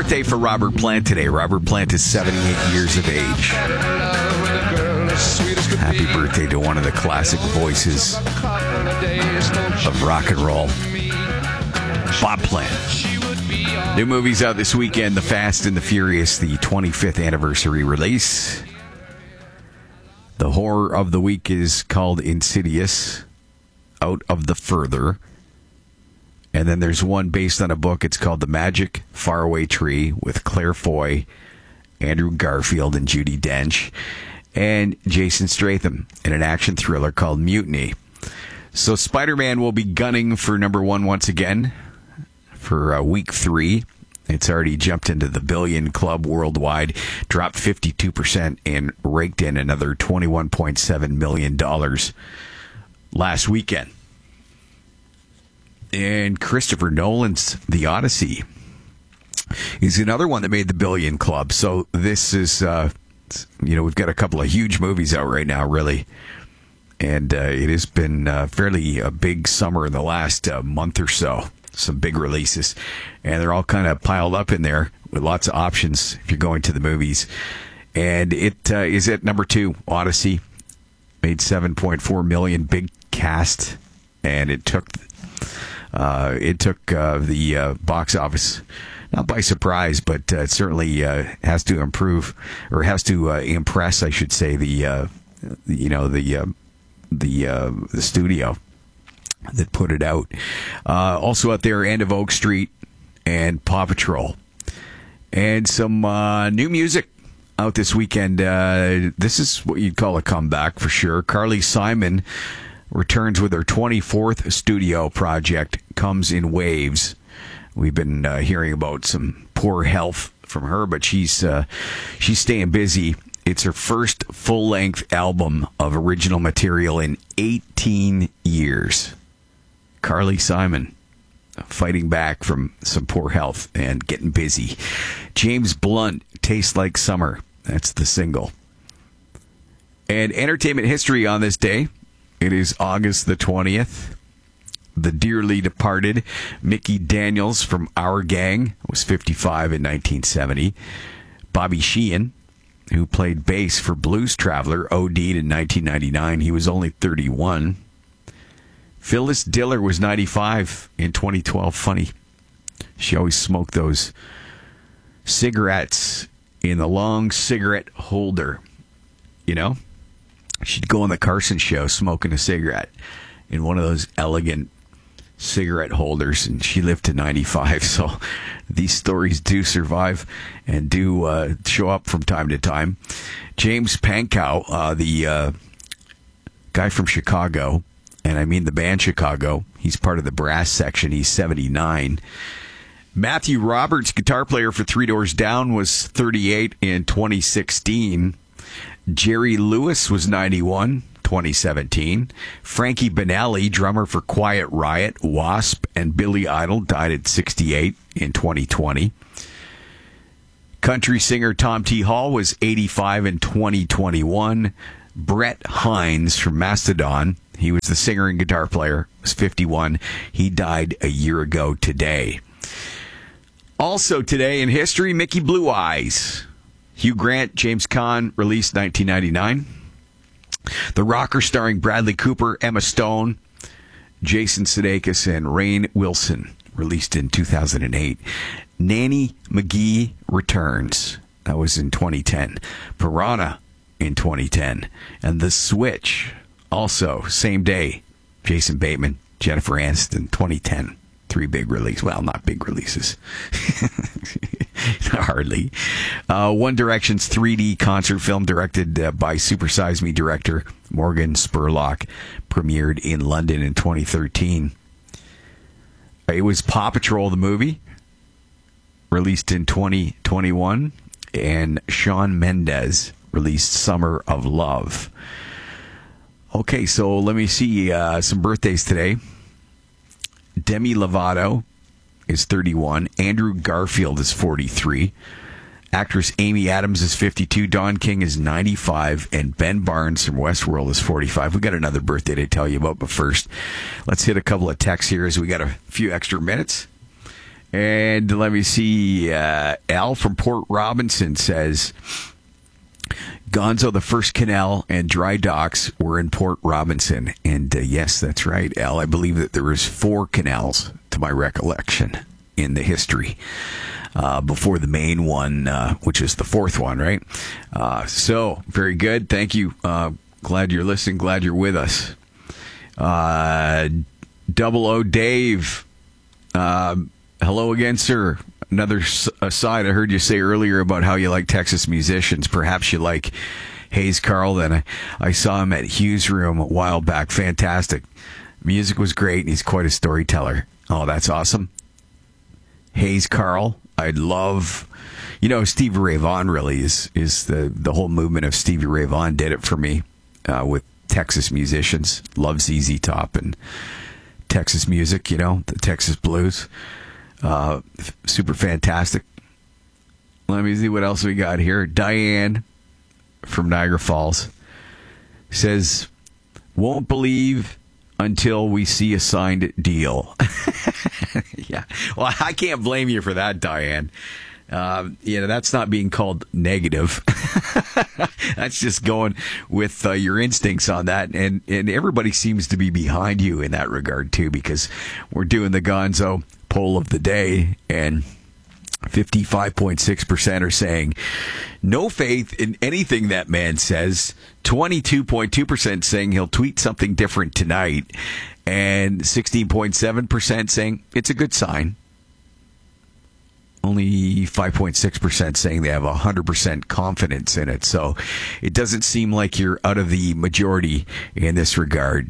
birthday for Robert Plant today. Robert Plant is 78 years of age. Happy birthday to one of the classic voices of rock and roll, Bob Plant. New movies out this weekend: The Fast and the Furious, the 25th anniversary release. The horror of the week is called Insidious, Out of the Further. And then there's one based on a book. It's called The Magic Faraway Tree with Claire Foy, Andrew Garfield, and Judi Dench, and Jason Statham in an action thriller called Mutiny. So Spider-Man will be gunning for number one once again for week 3. It's already jumped into the billion club worldwide, dropped 52%, and raked in another $21.7 million last weekend. And Christopher Nolan's The Odyssey is another one that made the billion club. So this is, we've got a couple of huge movies out right now, really. And it has been fairly a big summer in the last month or so. Some big releases. And they're all kind of piled up in there with lots of options if you're going to the movies. And it is at number 2, Odyssey. Made $7.4 million, big cast. And it took the box office not by surprise, but it certainly has to improve, or has to impress, I should say, the studio that put it out. Also out there, End of Oak Street and Paw Patrol, and some new music out this weekend. This is what you'd call a comeback for sure. Carly Simon returns with her 24th studio project, Comes in Waves. We've been hearing about some poor health from her, but she's staying busy. It's her first full-length album of original material in 18 years. Carly Simon fighting back from some poor health and getting busy. James Blunt, Tastes Like Summer. That's the single. And entertainment history on this day. It is August the 20th. The dearly departed Mickey Daniels from Our Gang was 55 in 1970. Bobby Sheehan, who played bass for Blues Traveler, OD'd in 1999. He was only 31. Phyllis Diller was 95 in 2012. Funny. She always smoked those cigarettes in the long cigarette holder. You know? She'd go on the Carson show smoking a cigarette in one of those elegant cigarette holders, and she lived to 95. So these stories do survive and do show up from time to time. James Pankow, the guy from Chicago, and I mean the band Chicago, he's part of the brass section. He's 79. Matthew Roberts, guitar player for Three Doors Down, was 38 in 2016. Jerry Lewis was 91, 2017. Frankie Banali, drummer for Quiet Riot, Wasp, and Billy Idol, died at 68 in 2020. Country singer Tom T. Hall was 85 in 2021. Brett Hines from Mastodon, he was the singer and guitar player, was 51. He died a year ago today. Also today in history, Mickey Blue Eyes. Hugh Grant, James Caan, released 1999. The Rocker, starring Bradley Cooper, Emma Stone, Jason Sudeikis, and Rainn Wilson, released in 2008. Nanny McGee Returns, that was in 2010. Piranha in 2010. And The Switch, also same day. Jason Bateman, Jennifer Aniston, 2010. 3 big releases. Well, not big releases. Hardly. One Direction's 3D concert film, directed by Super Size Me director Morgan Spurlock, premiered in London in 2013. It was Paw Patrol the movie, released in 2021, and Shawn Mendes released Summer of Love. Okay, so let me see some birthdays today. Demi Lovato is 31. Andrew Garfield is 43. Actress Amy Adams is 52. Don King is 95. And Ben Barnes from Westworld is 45. We got another birthday to tell you about, but first, let's hit a couple of texts here as we got a few extra minutes. And let me see. Al from Port Robinson says, Gonzo, the first canal and dry docks were in Port Robinson. And yes, that's right, Al. I believe that there was 4 canals, to my recollection, in the history before the main one, which is the 4th one, right? So, very good. Thank you. Glad you're listening. Glad you're with us. Double O Dave. Hello again, sir. Another aside, I heard you say earlier about how you like Texas musicians. Perhaps you like Hayes Carll. Then I saw him at Hughes Room a while back. Fantastic. Music was great, and he's quite a storyteller. Oh, that's awesome. Hayes Carll. I'd love... Stevie Ray Vaughan really is the whole movement of Stevie Ray Vaughan did it for me with Texas musicians. Love ZZ Top and Texas music, the Texas blues. Super fantastic. Let me see what else we got here. Diane from Niagara Falls says, won't believe until we see a signed deal. Yeah. Well, I can't blame you for that, Diane. That's not being called negative. That's just going with your instincts on that. And everybody seems to be behind you in that regard, too, because we're doing the Gonzo poll of the day, and 55.6% are saying no faith in anything that man says. 22.2% saying he'll tweet something different tonight, and 16.7% saying it's a good sign. Only 5.6% saying they have 100% confidence in it. So it doesn't seem like you're out of the majority in this regard,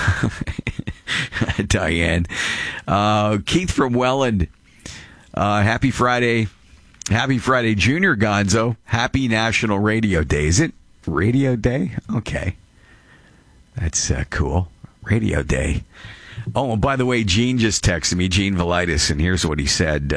Diane. Keith from Welland. Happy Friday. Happy Friday, Junior Gonzo. Happy National Radio Day. Is it Radio Day? Okay. That's cool. Radio Day. Oh, and by the way, Gene just texted me, Gene Velitis, and here's what he said.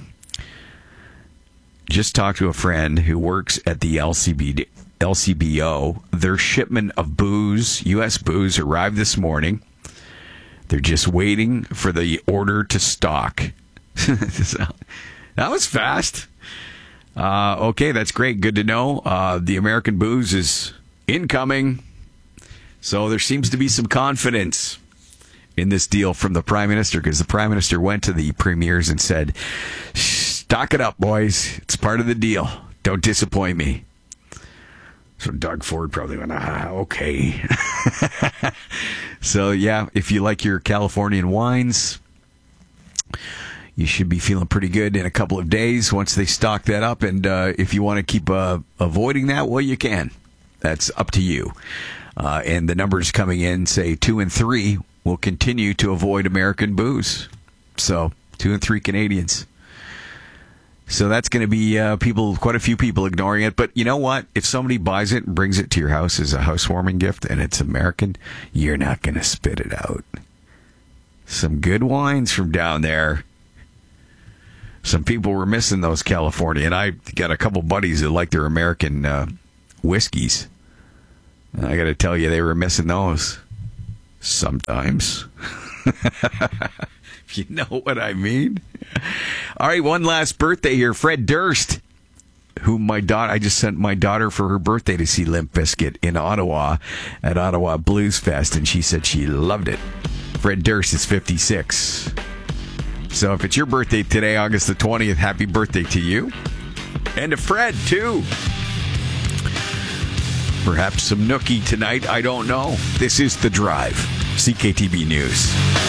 Just talked to a friend who works at the LCBO. Their shipment of booze, U.S. booze, arrived this morning. They're just waiting for the order to stock. So, that was fast. Okay, that's great. Good to know. The American booze is incoming. So there seems to be some confidence in this deal from the Prime Minister, because the Prime Minister went to the premiers and said, stock it up, boys. It's part of the deal. Don't disappoint me. So Doug Ford probably went, okay. So, yeah, if you like your Californian wines, you should be feeling pretty good in a couple of days once they stock that up. And if you want to keep avoiding that, well, you can. That's up to you. And the numbers coming in say 2 and 3 will continue to avoid American booze. So 2 and 3 Canadians. So that's going to be quite a few people ignoring it. But you know what? If somebody buys it and brings it to your house as a housewarming gift and it's American, you're not going to spit it out. Some good wines from down there. Some people were missing those California. And I got a couple buddies that like their American whiskeys. And I got to tell you, they were missing those. Sometimes. You know what I mean? All right, one last birthday here. Fred Durst, whom I just sent my daughter for her birthday to see Limp Bizkit in Ottawa at Ottawa Blues Fest, and she said she loved it. Fred Durst is 56. So if it's your birthday today, August the 20th, happy birthday to you. And to Fred, too. Perhaps some nookie tonight, I don't know. This is The Drive, CKTB News.